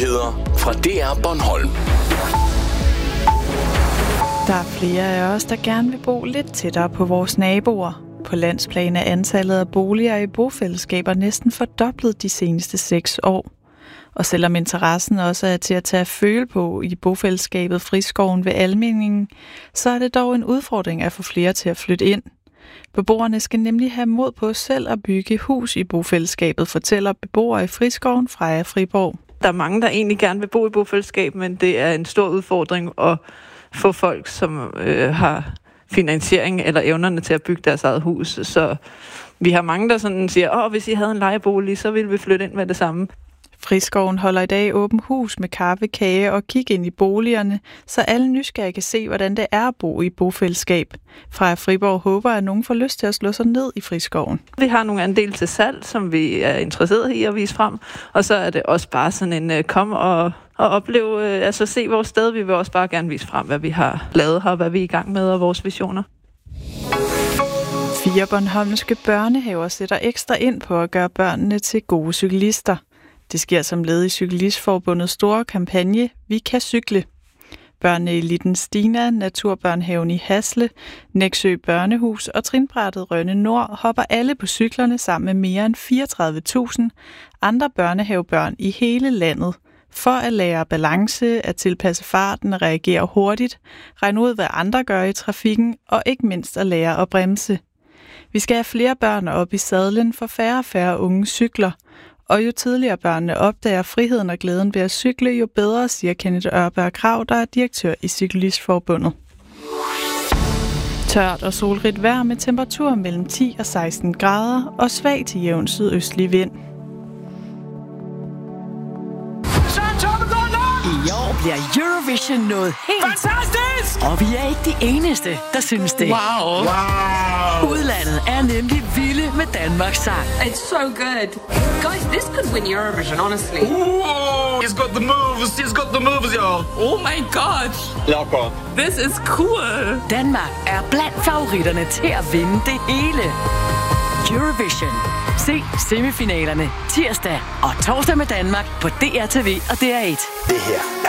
Nyheder fra DR Bornholm. Der er flere af os, der gerne vil bo lidt tættere på vores naboer. På landsplan er antallet af boliger i bofællesskaber næsten fordoblet de seneste 6 år. Og selvom interessen også er til at tage føle på i bofællesskabet Friskoven ved Almindingen, så er det dog en udfordring at få flere til at flytte ind. Beboerne skal nemlig have mod på selv at bygge hus i bofællesskabet, fortæller beboere i Friskoven Freja Friborg. Der er mange, der egentlig gerne vil bo i bofællesskab, men det er en stor udfordring at få folk, som har finansiering eller evnerne til at bygge deres eget hus. Så vi har mange, der sådan siger, hvis I havde en lejebolig, så ville vi flytte ind med det samme. Friskoven holder i dag åben hus med kaffe, kage og kig ind i boligerne, så alle nysgerrige kan se, hvordan det er at bo i bofællesskab. Freja Friborg håber, at nogen får lyst til at slå sig ned i Friskoven. Vi har nogle andel til salg, som vi er interesseret i at vise frem, og så er det også bare sådan en kom og opleve, se vores sted. Vi vil også bare gerne vise frem, hvad vi har lavet her, hvad vi er i gang med og vores visioner. 4 bornholmske børnehaver sætter ekstra ind på at gøre børnene til gode cyklister. Det sker som led i Cyklistforbundets store kampagne Vi kan cykle. Børnene i Litten Stina, Naturbørnehaven i Hasle, Nexø Børnehus og Trinbrættet Rønne Nord hopper alle på cyklerne sammen med mere end 34.000 andre børnehavebørn i hele landet. For at lære balance, at tilpasse farten og reagere hurtigt, regne ud, hvad andre gør i trafikken og ikke mindst at lære at bremse. Vi skal have flere børn op i sadlen, for færre og færre unge cykler. Og jo tidligere børnene opdager friheden og glæden ved at cykle, jo bedre, siger Kenneth Ørberg Krav, der er direktør i Cyklistforbundet. Tørt og solrigt vejr med temperatur mellem 10 og 16 grader og svag til jævn sydøstlig vind. I år bliver Eurovision noget helt fantastisk! Og vi er ikke de eneste, der synes det. Wow! Udlandet er nemlig vilde med Danmarks sang. It's so good. Guys, this could win Eurovision, honestly. Whoa! He's got the moves, y'all. Oh my god. Locker. This is cool. Danmark er blandt favoritterne til at vinde det hele. Eurovision. Se semifinalerne tirsdag og torsdag med Danmark på DRTV og DR1. Det her